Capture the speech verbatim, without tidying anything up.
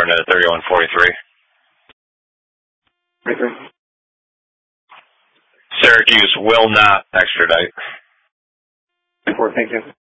according to thirty-one forty-three. forty-three. Syracuse will not extradite. Thank you.